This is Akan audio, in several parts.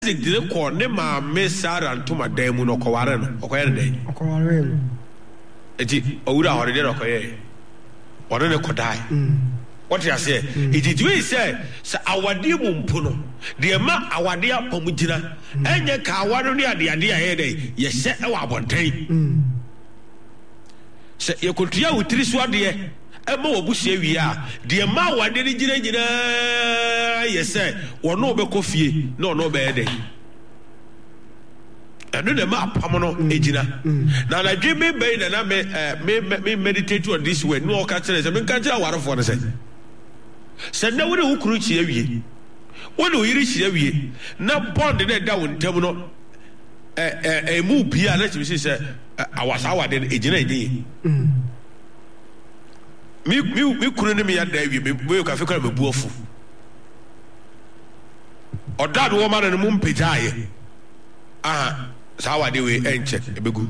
Did call Nema Miss Sarah and Toma Demu no Cowaran, or Cowaran. Oda already okay. Or in a Kodai. What you say? It is we say, our dear Mumpuno, dear Ma, our dear Pomudina, and your Kawaria, the idea headache, yes, set our one day. Say you could tell with 3 swadia. Emo obusie wi a de ma wa de gina yese wo no be kofie no be de eno de ma apam no egina na na dwe me be na me meditate on this way no ka kire se me ka kire warefo ne se na wo de wukuru chi awie wo de oyiri chi awie na bond de da wo ntam no mu bia na chi se awasa wa de egina ide me kunu ne me ya da wi me ka fe kra me buofu odad wo ma na mu mpejaaye sa wa de we enche ebegu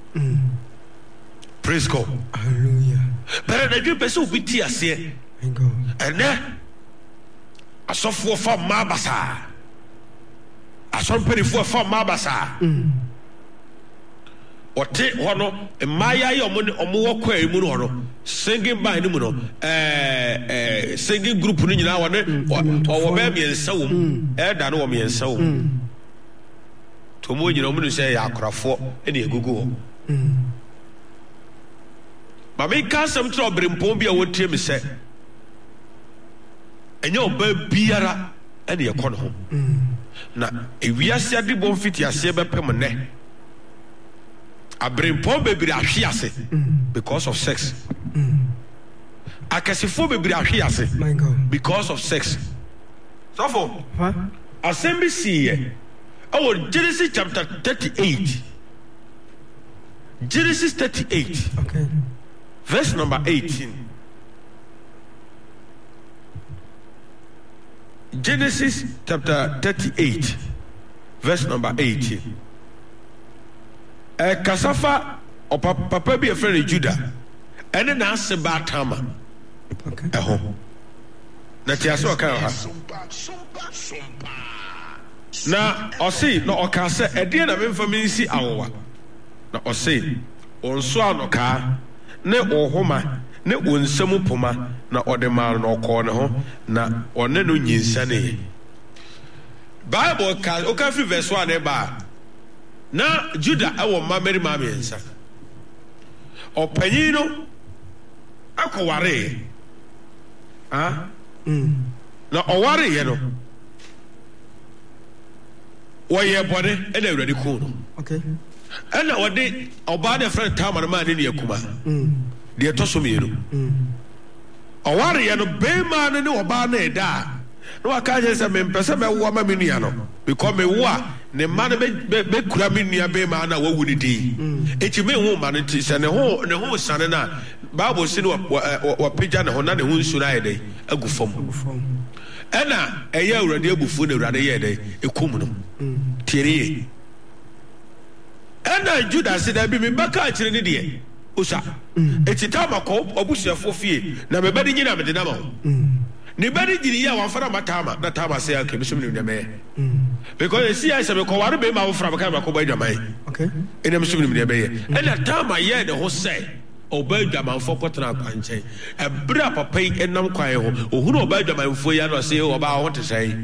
praise God, hallelujah. But na dwe pese obi ti ase ene asofo fa mabasa asomperifo fa mabasa ote hono maya ye omo wokwa emu no hono singing band ni mu no singing group ni nyina wone owo be miensa wo da no wo miensa wo to mo nyina omo no say ya akorafo ene egugu ho ba me ka sam tro brempon bia wotie me se enye oba biara ene ye kɔ no ho na ewiase ade bom fiti ase be pem ne abrempon bebiri ahwe ase because of sex akasifo bebiri ahwe ase because of sex so for assembly see our Genesis chapter 38 Genesis 38 okay verse number 18 Genesis chapter 38 verse number 18 kasafa o papa bi e friend Judah ene na aseba Tama okay eho na ti aso ka ha na osi no oka se ede na memfa mensi awowa na osi onso anoka ne ohoma ne onsam poma na ode ma no ko ne ho na one no nyinsa ne Bible ka o ka free verse 1 e ba na Judah awo mameri mamiensa opanyin no akoware na oware ye no woye bode ena awurade ku no okay ena wode oba de friend Tama ma ne ne akuma de toso mienu oware ye no be ma ne oba na eda no aka je se me mpese me wo ma me nua no because me wo a ne ma ne be kura me nua be ma na wawu ni di eti me hu ma ne ti se ne ho sane na Bible say no wa pija ne ho na ne hu nsu na ye dai agufom ena eya awurade abufu na awurade ye dai ekum no tirie ena Judah se da bi me baka akire ne de usa eti Tama ko obusuafo fie na me bedi nyina me de na ma ni bedi giri ya wan fara matama na Tama se ake bisum ni me because see I say me ko waru be ma wo fara ka ma ko ba dwamai okay ene bisum ni me be ye ena Tama ye de ho say oba dwaman fo kotena kwanche ebra papa yi enam kwan ho ohunu oba dwaman fo ya no se oba ho te sai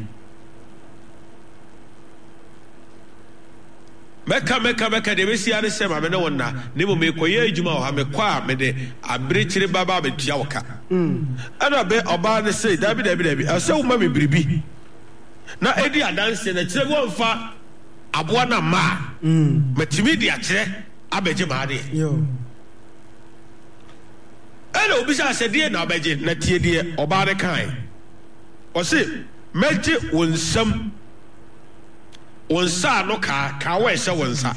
meka de besi ane se ma me ne wonna ne mo me koye adwuma o ha me kwa me de abrekire baba betua woka ana be oba ne se dabi ase wo ma me biribi na edi adanse na kire wo mfa aboa na ma matimi di akire abeje ma ade yo ene obi sa se die na abeje na tie die oba ne kan o se meje wonsam onsa no ka wa se wonsa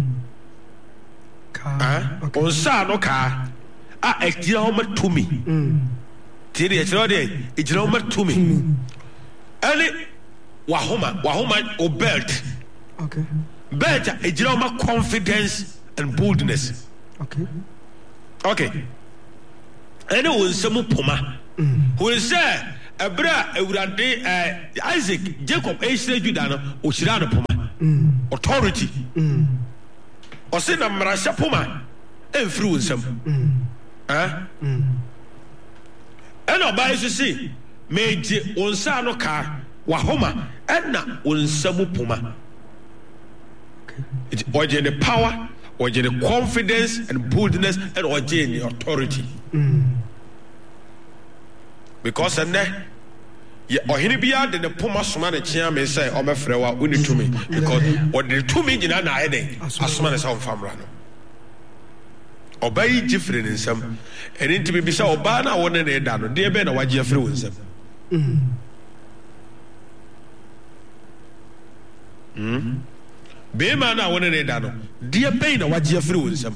onsa no ka a ekira ho matumi tie die ekira de ekira ho matumi ene wahoma o belt okay belt ekira ho confidence and boldness okay ene wonsam poma who say ebra ewurade Isaac Jacob Israel Judah no ohyira no poma authority ose na mrasha poma emfiri wonsam ena ba yesu si meje onsa no ka wa homa ena onsamu poma it oje the power oje the confidence and boldness and oje the authority because and ya ohini bia de ne poma soma ne chia me say o mefrɛ wa woni to me because o de to me nyina na ayede asoma ne sa on famra no obayi jifre ne nsam eni ntimi bi sa oba na wona ne da no de be na waje afre won nsam be ma na wona ne da no de be na waje afre won nsam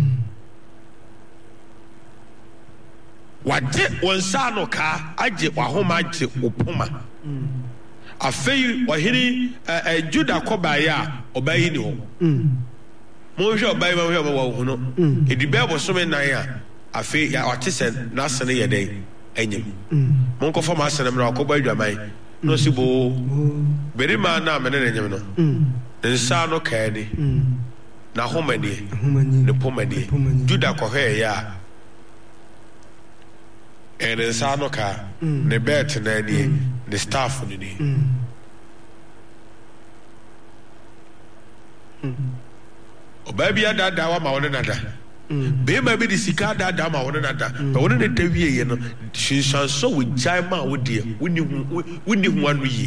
waje wonsa no ka aje wahoma aje opoma afei ohiri Judah kobaya obayi ni ho mo hwe obayi ma hwe wa hu no edibe abosome nan a afei ya otisen na sene ye den anyim mo nko fo ma sene mra akoba adwaman no sibo berima na amene ne nyem no nsa no ka ni na homani ne pomani Judah ko hwe ya nsa no ka ne bet na ni ne staff ni obabi ada wa ma wona nada be ma bi di sika ada ma wona nada ba wona ne da wie ye no shinsan so we jai ma wo de woni hu anu yi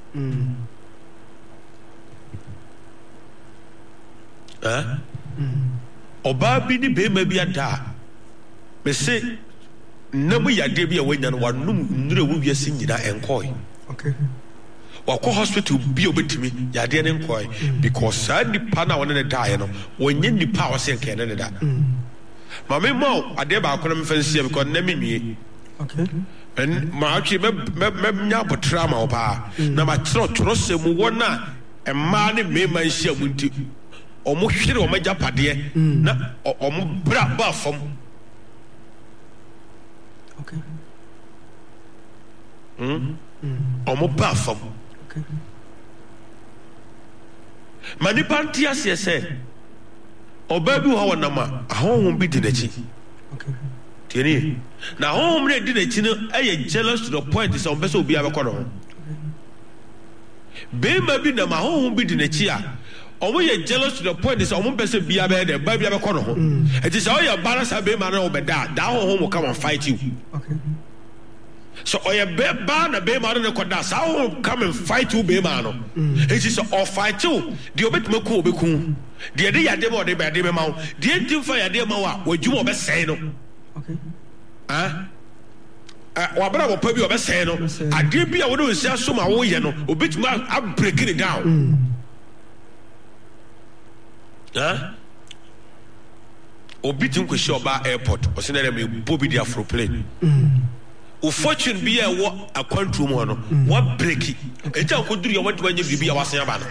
obabi ni be ma bi ada me se namu yade bi a wanya no wanum nnure wo wiase nyina enkoi okay wakɔ hospital bi obetimi yade ne nkoi because sa nipa na wona ne dae no wonye nipa a wose nke ne da ma me mo ade ba akɔ na mfansia because na me nwie okay en ma atwe me nya botra ma opa na ma kyerɛ torosem wona emma ne mema nhia mu nti omo hwere omo japade na omo bra ba fam okay omo ba fam okay mani panti asese oba bi ho wonama ahonhom bi di nachi okay tieni na ahonhom ne di nachi no eye jealous to the point is on beso obi abekọ no be ma bi na ma ahonhom bi di nachi a omo ye jealous to the point is omo beso bia be de ba bia bekọ no ho it is all your balance be ma na obeda da ahonhom come and fight you okay so oya be ba na be ma no koda sa ahonhom come and fight you be ma no it is all fight you de obetuma ku obeku de de yade mo de be de be ma de ntim fa yade ma wa wadwuma obesɛe no okay wabra wo pa bi obesɛe no ade bi a wo do nsia so ma wo ye no obetuma a break it down obitin ko shi oba airport o se na dem bobi dia afro plane o fortune bi e wo akwantu mu no wa break e ja ko duru ye wadu anya bibi ya wasen aba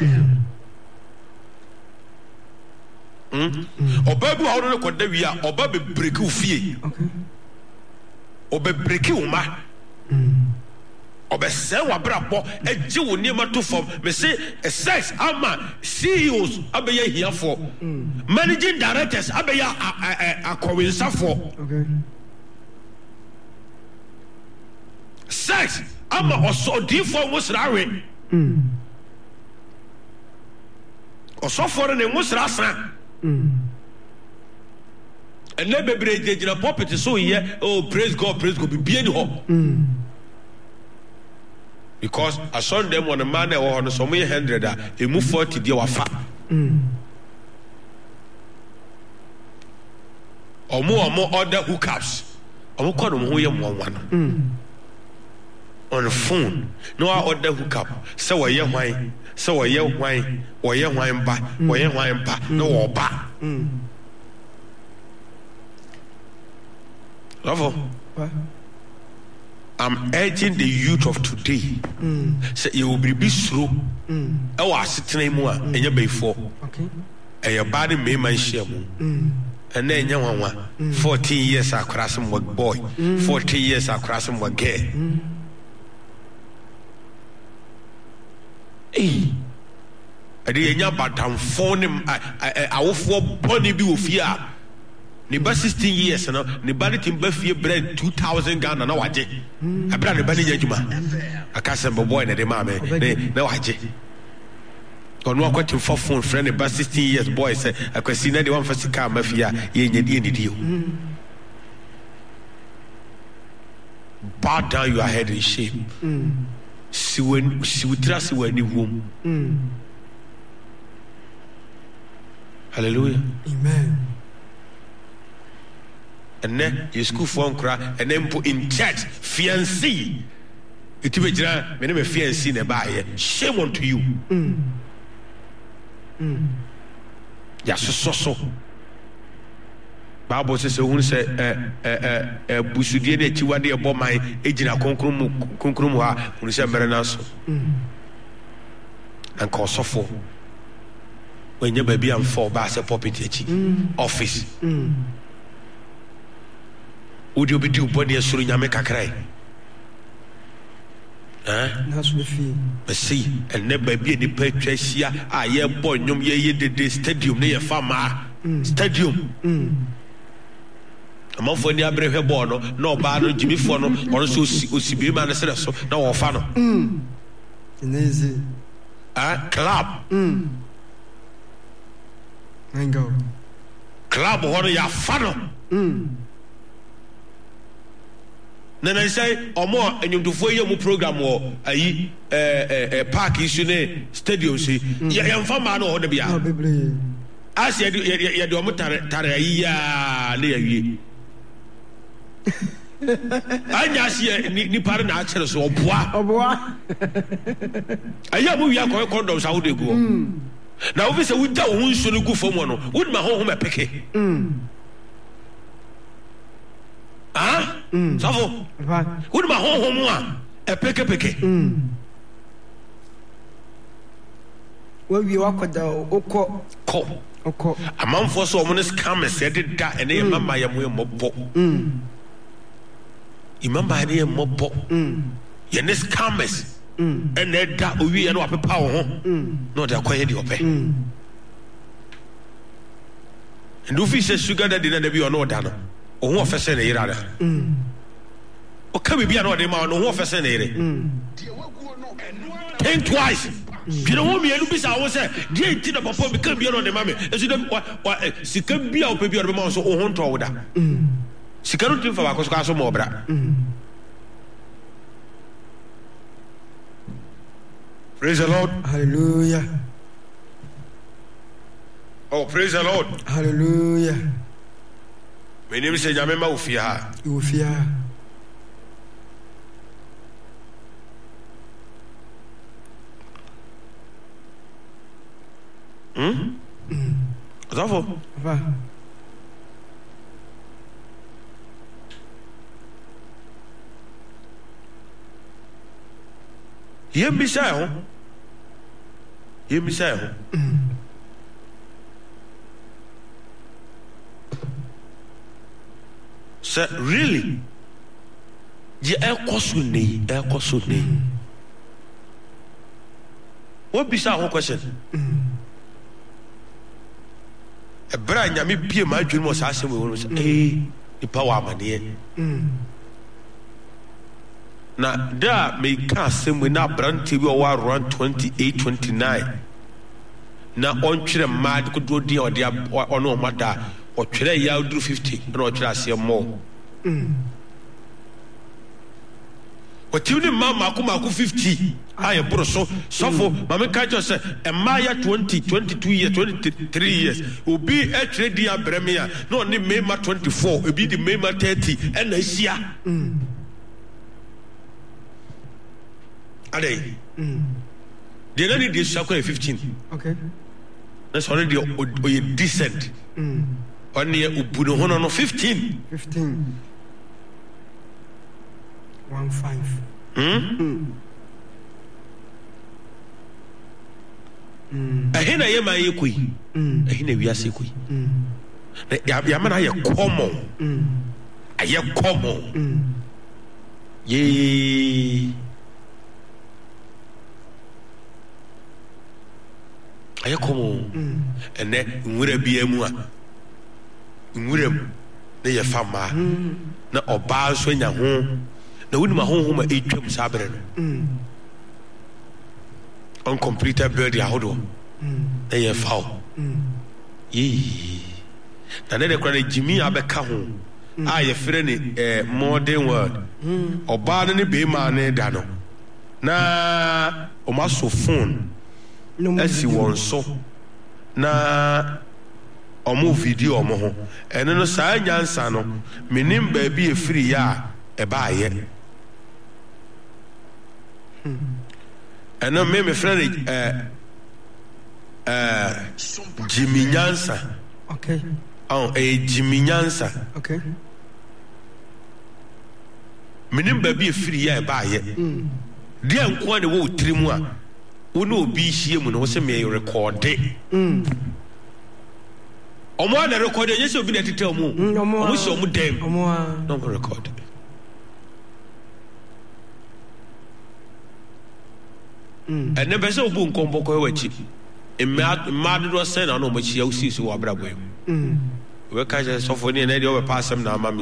no oba bi wa no ko da wi a oba be break o fie okay oba break o ma obese wa brabo eje wo niema to form me say sex ama CEOs abeya hiafo managing directors abeya akowensafo okay sex ama osodifo musrawe osofo ne musrasa and let bebre jejina pulpit so here oh praise God be any ho because I saw them on a man that was some 100 a move 40 dia wafa omo other hookups omo kwa no ho ye mo wan on the phone no other hookup say we ye hwan say we ye hwan ba no wo ba love I'm urging the youth of today. Say you will be slow. I was sitting more and you before. Okay. And your body may man share. And then you want 14 years I cross him with boy. 14 years I cross him with girl. ɛde yɛnya batamfo ne awofoɔ bɔne bi wɔ fie a ne ba 16 years no ne ba ne tim ba fie brɛ 2000 Ghana na wagye ɛberɛ ne ba ne nya adwuma aka sɛ mbɔbɔɛ ne de maa me na wagye ɔno akɔte fa phone frɛ ne ba 16 years boy sɛ akwasi na de wamfa sika ama fie a yɛnnidio bow down your head in shame siwutira si wani wom hallelujah amen ɛnɛ yɛ sukuufoɔ nkora ɛnɛ mpo in church fiancé ɛti bɛgyina mene me fiancé na ɛbaayɛ shame unto you yɛasosɔ so Bible sɛ wohunu sɛ busudie ne akyiwade ɛbɔ man ɛgyina kronkron mu ha hunu sɛ mmerɛ no so na nka ɔsɔfo wɔnyɛ baabi amfa ɔbaa sɛ pulpit akyi office wode obɛdi wobɔne asoro nyame kakrae mɛsei ɛnɛ baabi a nnipa atwa ahyia a yɛbɔ nnwom yɛyɛ dede stadium ne yɛfa maa stadium amanfoɔ ni abere hwɛ bɔɔl no na ɔbaa no gyimifoɔ no ɔno nso osi birima no serɛ so na wɔfa no club club hɔ no yɛafa no na sɛ ɔmo anwomtofoɔ yɛ mu program wɔ ayi park yi so ne stadium so yɛmfa maa no wɔ hɔ no bia asɛ yɛde ɔmo tare ayi yaa ne yɛwie anya ase nipa no na akyerɛ so ɔboa ayi a mo wie akɔyɛ condoms a wode gu hɔ na wofi sɛ wogya wo ho nsuo no gu fam hɔ no wode ma honhom ɛpeke sɔfo wode ma honhom a ɛpekepeke wawie wakɔda wokɔ amanfoɔ sɛ ɔmo ne scammers yɛde da ɛne yɛ mama yɛ mo yɛ mmɔbɔ imama ne yɛ mmɔbɔ yɛne scammers ɛna ɛda owie no wapepa wo ho na ɔde akɔyɛ deɛ ɔpɛ ɛnde wofi sɛ sugar daddy na da bi ɔne ɔda no ɔho ɔfɛ sɛ ne yere ada ɔka biribia na ɔde ma ɔno ɔho ɔfɛ sɛ ne yere think twice dwene ho mmienu bisa wo sɛ deɛ nti na papa bika bia na ɔde ma me ɛso dɛ sika bia wopɛ bia ɔde bɛma wo so wo ho ntɔ wo da sika no tumi fa baako so kaa so ma ɔbra praise the Lord hallelujah oh praise the Lord hallelujah menim sɛ nyame ma wo fie ha wo fie ha ɔsɔfo yɛmmisae ho sɛ really gye ɛkɔ so nei wobisa ho question ɛberɛ a nyame bie ma adwene mu saa asɛm wɔ no sɛ nipa wɔ amanneɛ na da meka asɛm wei na aberante bi ɔwɔ around 28-29 na ɔntwerɛ mmaa de kodoɔ din a ɔde ɔne ɔma da a ɔtwerɛ yɛ woduru 50 na ɔtwerɛ aseɛ mmɔ ɔtimi ne mmaa maako 50 a yɛboro so sɔfo ma meka kyerɛ sɛ ɛmmaa yɛ 20 22 years 23 years obi atwerɛ din abrɛ me a na ɔne mmarima 24 ebi de mmarima 30 ɛna ahyia adai deɛ na ne deɛ susua kɔ yɛ 15 na sɛ ɔne deɛ ɔyɛ decent ɔne yɛ obu ne ho no 15 ɛhe na yɛ ma yɛ kɔ yi ɛhe na wiase kɔ yi na yɛama no ayɛ common yee aye komo ene nwura bia mu a nwuram ne ye fama na oba so nya ho na wonima honhom a etwam sabre no uncompleted building ahodo na ye faw na ne kora Jimmy abeka ho a ye frɛ ne modern world oba ne be ma ne da no na o ma so phone asi won so na omo video omo ho ene no saa nyansa no menim ba bi e free ya e ba ye ene me frɛ Jimmy Nyansa. Okay. Oh, Jimmy Nyansa. Okay. Menim ba bi e free ya e ba ye dia nko ne wo trimu a wo no obi hie mu no wo se me record omo na record ye se obi na tete omo omo se omo dem omo no record ene be se obu nkombo ko wachi ma do se na no mo chia wo si so wo abrabo we ka je so fo ni na de o be passem na amame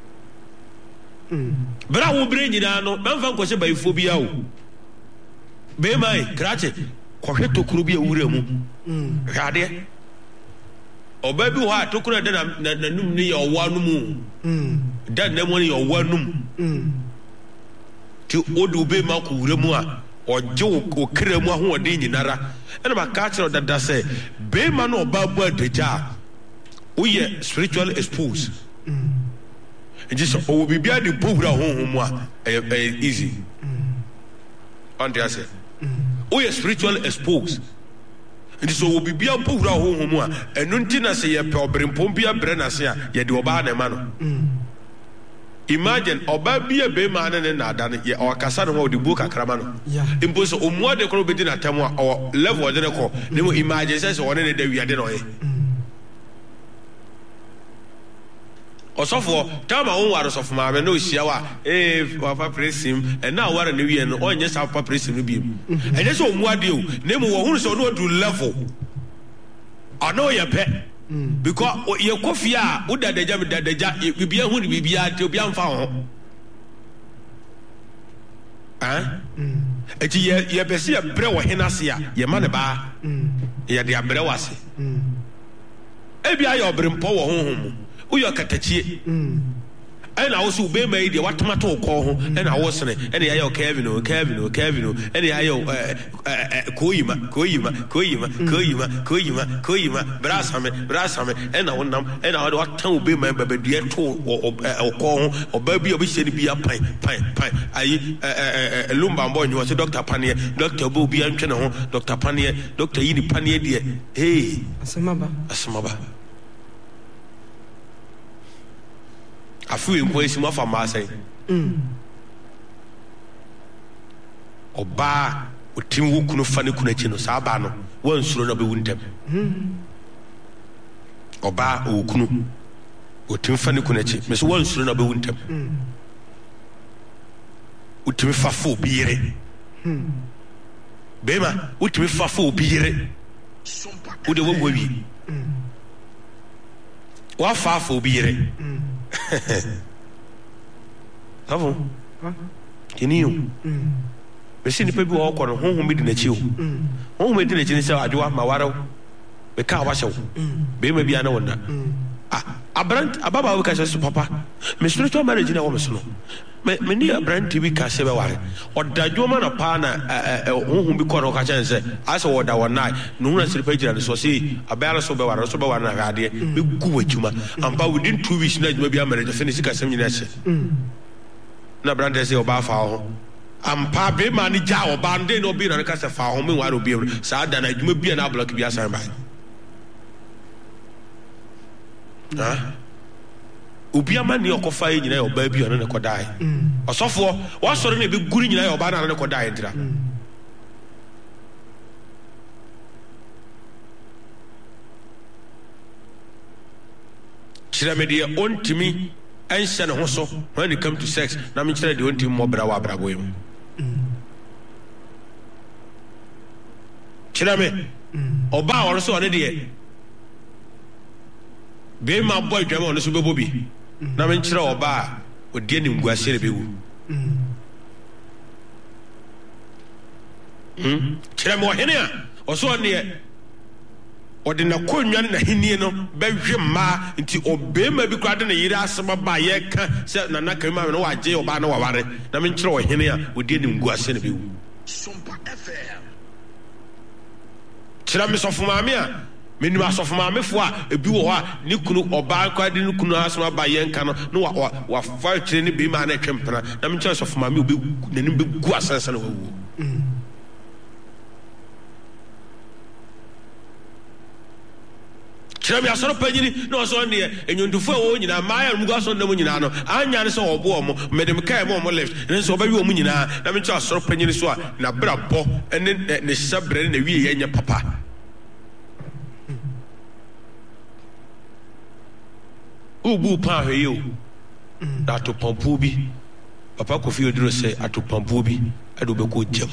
bra wo bre nyina no memfa nko se bayifo bia wo be mai krache ko hweto kuru bia wura mu hwade oba bi ho a tokuru de na num ni ye owa no mu dan na mo ni owa num ti odu be ma ko wura mu a oje wo kra mu ho ode nyinara ena ba ka kire dada se be ma no oba bu adeja wo ye spiritual exposed just o bi bia de powura honhom a easy on the say o ye spiritual exposed it so o bi bia powura honhom a enu ntina se ye pe obrempom bia bre na se a ye de oba na ma no imagine oba bia be ma na na ada ne ye o kasa no o de bu kakrama no impose o mu de ko be di na tamo a level de ne ko ne mo imagine say one ne da wi ade no ye osofo tama won waro sofo ma me no hia wa papa presim e na waro ne wie no onye sa papa presim no biem enye so mu ade o ne mo wo hunu so no do level ano ye pe because ye kofia wo dadaja me dadaja bibia hu ni bibia te obi amfa ho eti ye pese ye bre wo henase a ye ma ne ba ye de abre wase ebia ye obrempo wo honhom uyo katachie ena wo so be mai de watamato ko ho ena wo sene ena ya yo Kevin ena ya yo koyima brasame ena wonam ena wo watan wo be mai babadua to ko ho oba bi obi hye ni bia pan ayi lumba mbo nyo se Dr. Panie Dr. Bo bi antwe ne ho Dr. Panie Dr. Yini Panie de asamaba afu enko esi mo fa ma sai oba otim wo kunu fa ne kunu achi no sa ba no wan suro no be wuntem oba o kunu otim fa ne kunu achi me so wan suro no be wuntem otim fa fo bi yire bema otim fa fo bi yire o de wo wi wa fa fo bi yire Avo. Kiniyo. Besi ni pebi wo kono honhom bi di na chi o. Honhom bi di na chi ni se adwo ma waraw. Be ka wa hyew. Be ma bia na wona. Abrant ababa wo ka se papa. Me spiritual marriage na wo me so no. Me ni abrant bi ka se be ware. Odadwo ma na pa na honhom bi kono ka chen se ase wo da wona no huna siripa gira ne so se abara so be ware na hade be gu wajuma ampa within 2 weeks na adwuma bi marriage finish ka sem nyina che na abrant se oba fa ho ampa be ma ni ja oba nde no bi na ka se fa ho me ware obi sa da na adwuma bi na block bi asan ba obiama ni okofa yi nyina ya oba bi ono ne kodai osofo wa soro na be guri nyina ya oba na ne kodai ndira chira me de ontimi enhye ne ho so when it come to sex na me chira de ontimi mo bra wa brabo yim chira me oba or so on de be ma boy dwam on so bebo bi na me nkyere oba odi ni nguase re bewu kyere mo hene a oso ne odi na konwa na henie no behwe ma nti obema bi kwade na yire asema ba ye ka se na na kan ma no waje oba na waware na me nkyere o hene a odi ni nguase re bewu Sumpa FM kyere me so fuma me a menu asof maame fo a ebi wo ha ni kunu oba kwade ni kunu asoma ba ye nka no wa fa kyere ni bi ma na twempena na me kyere asof maame obi nanim be gu asansa na wawu kyere me asoro panyini na oso ne enyondufo wo nyina maaya mu gaso na mu nyina no anya ne so obo omo medem kai mo left ne so obawi omu nyina na me kyere asoro panyini so a na brabo ne sabre ne wie ye nya papa ubu pa hweyo da to pampu bi papa Kofi Oduro say ato pampu bi ado be ko jam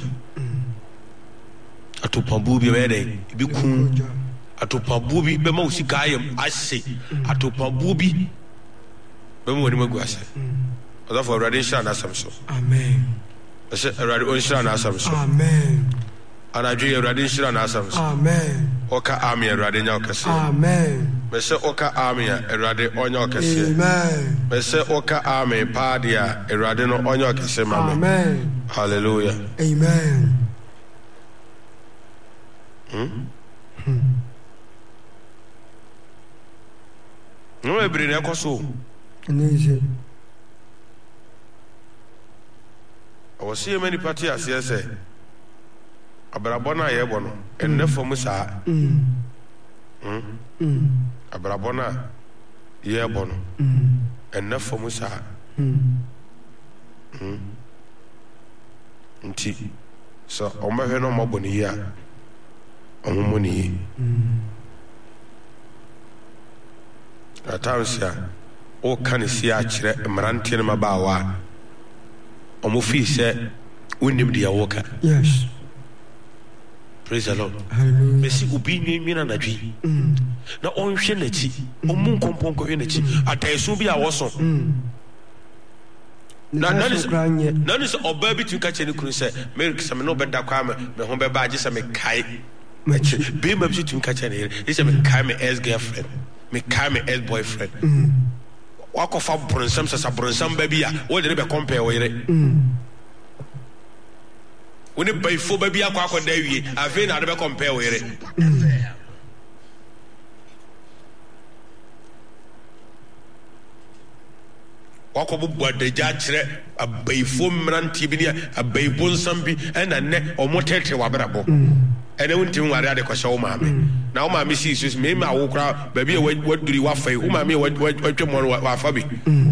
ato pampu bi be dey bi kun ato pampu bi be ma usika ayam ase ato pampu bi be mo woni magu ase oda for radio sha na samso amen ase radio sha na samso amen anadwe radio sha na samso amen oka ami radio nya okase amen Mese oka army erade onye okese amen Mese oka army padia erade no onye okese mama amen hallelujah amen no ebiri na koso neze awose many party asese abrabona yebo no ennefo musa abrabona yebo no ennefo musa nti so omahwe no maboni ya omumoni atansia o kanisi a kire mrantie ma bawa omufi se unim dia woka yes praise the Lord hallelujah mesi ubi nwina na dwi na onhwe nachi omun komponko hwe nachi ataiso bi a woso na nani se oba bi tun ka che ne kunu se me se me no beda kwa me ho be ba age se me kai be ma bi tun ka che ne se me kai me ex girlfriend me kai me ex boyfriend wakofa bronsam se sa bronsam ba bi a wo de be compare wo yire woni baifo ba bi akwa da wie afi na de be compare wo yire wakobo bodaja kire abaifo mrantie bi ne abaifo nsam bi ena ne omotete wabrabo ene wonti nware ade kwasha wo maame na wo maame si so me ma wo kra ba bi waduri wafai wo maame wadwe mo wafa bi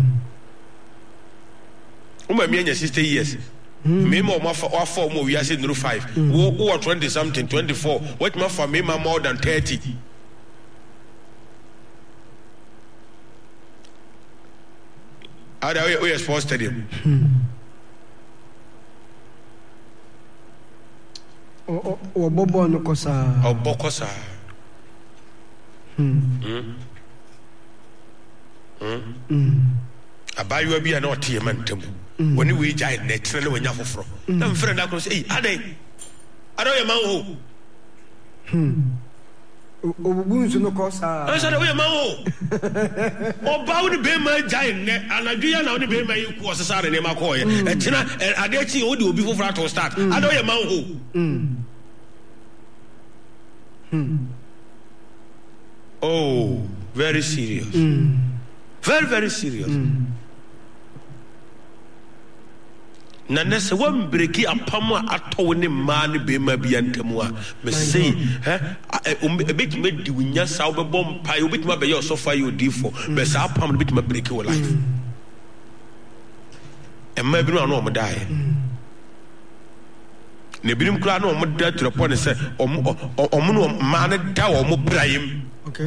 wo maame anya 60 years me ma wafa mo wi ase nuru 5 wo 20 something 24 what ma for me ma more than 30 we are sports stadium o bobo no kosa o bokosa abayo bi na otie mantam woni we jai net na wanya foforo na mfrɛ da ko say adai ye man ho obubunzu no kosa I said we man ho oba woni be ma jai ne anadwo ya na woni be ma yiku osesare ne makoye etina ade chi wodi obi foforo to start ye man ho oh very serious very very serious na nese wan breki apam atɔ ne ma ne be ma bia ntamu a me sei ebet me di wunya sa wo bebɔ mpa yo bet ma be yo sofa yo difo be sa apam ne bet ma breki wo life emma bi no ano mo dae ne binim kura no mo da trepɔ ne sɛ ɔmo no ma ne da wo mo brayim okay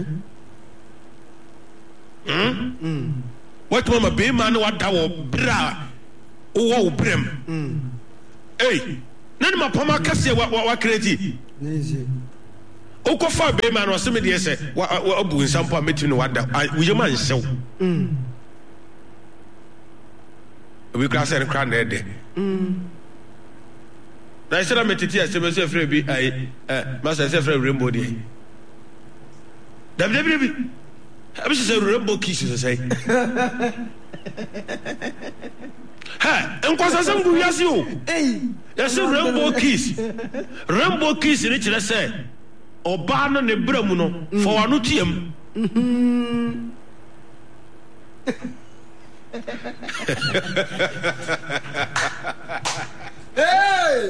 what mama be ma ne wada wo bra wo brem nani mapama kase wa kreti Okofa be man or some dear say, what abu some poor meeting what we man so. We class and crown there. I said, I met it here, so free, I must have said rainbow day. WWE, I was a rainbow kisses, I say. Ha, and cause some good as you. Hey, there's a rainbow kiss. Rainbow kiss in each, I say. Or Barna ne Bremuno for Anutium. Hey!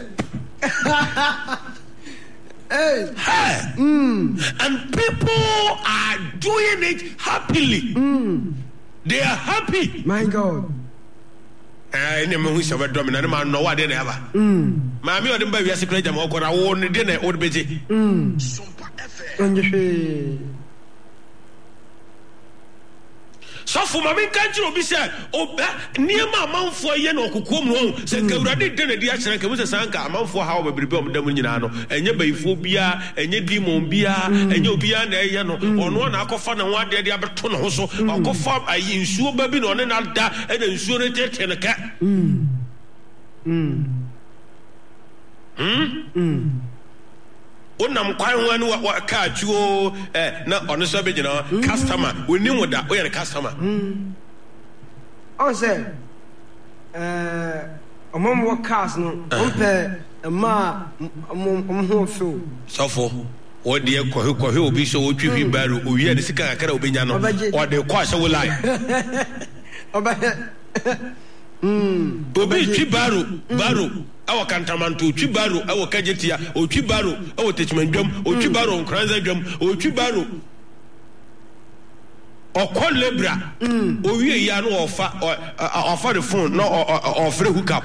Hey! And people are doing it happily. They are happy. My God. I never wish I were dominant man, no one ever. Mammy or the baby as a great amount of our own dinner or busy. So for my main country, be said, oh, near my mount for yen or cucum, said Gaudi dinner, the action was a sanka, a mount for how we become Dominano, and your bayphobia, and your demon beer, and your beer, and on one alcohol and one day the other ton also, or cough, I insure baby on another and insure it and a cat. Unam quite one what catch you not on the subject, customer. We knew that we are a customer. Oh, say, a mom what cast no, a ma, so for what dear Kohu will be so true, Baru, we had the Sika Carabiniano, or the Quasha will lie. Obi Chibaru, our Cantamantu, Chibaru, our Kajetia, or Chibaru, our Techman Drum, or Chibaru, Kranza Drum, or Chibaru, or call Lebra, or we are no offer the phone, no or free hookup.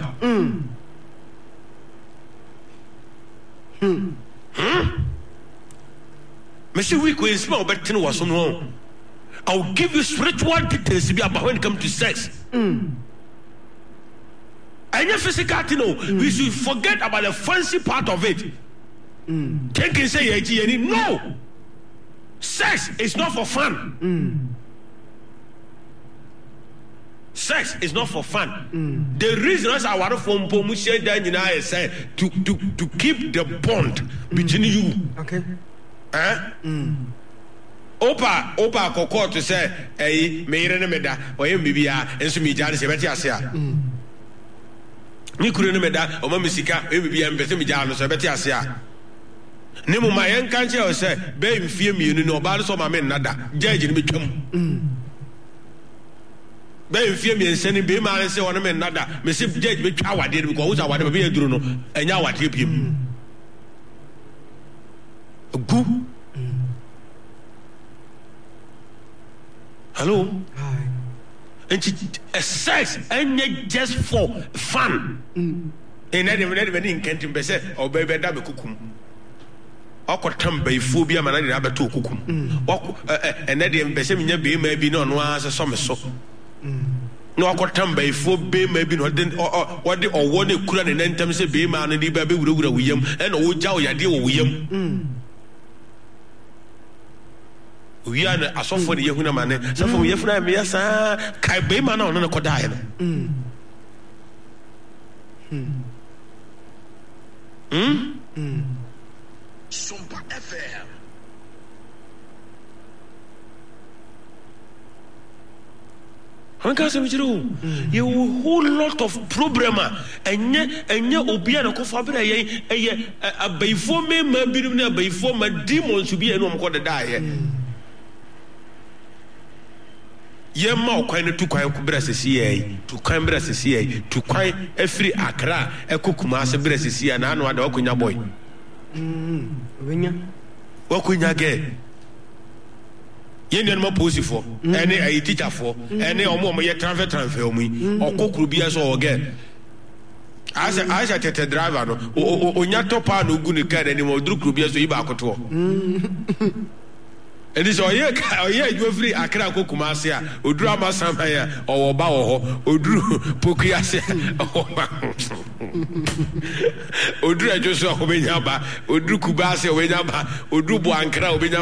Monsieur Wick will smell better than was wrong. I'll give you spiritual details about when it comes to sex. And your physical, we should forget about the fancy part of it. Can you say no? Sex is not for fun. Sex is not for fun. The reason is our phone promotion that you say to keep the bond between you. Okay. Opa koko to say, hey, me meda or mbibia and so me jani se beti ni kuru no meda o ma misika e bibia mbese me jano so beti asia ne mu ma yen kan che o se be mfie mienu no ba so ma me nada judge ni betwam be mfie miense ni be ma se wona me nada me se judge betwa awade ni ko wo awade be eduru no enya awade biem gu hello and sex ain't just for fun. In any can't be said, or baby, that be cuckoo. Or could come by phobia, man, I have two cuckoo. And that the embassy may be known as a summer so. No, I could come by phobia, maybe not then, or what the or one could and then time say, be man and the baby with William and old Jow, ya dear William. We are a soft for the young man, some from Yafra, yes, Kai Bayman on a Kodai. Sumpa FM. You a whole lot of problem, and yet Obiana Kofabra, a before me, maybe before my demons to be a no called a die. Yema kwai to kwai kubrase CA to kwai brase CA to kwai every Accra ekukuma se brase CA na anu ada okunya boy okunya ge yende no posi for ene ayi teacher for ene omo ye transfer omu okokuru bia so oge asa tete driver no onya topa no gu ne car ni mo duru bia so iba akoto It is or yeah, you free Accra Kumasi, Udra Samaya, or Bao, Udru Pukiasi, Udra Joshua Obenyaba, Udru Kubasi Obenyaba, Udru Buankra Obenyaba.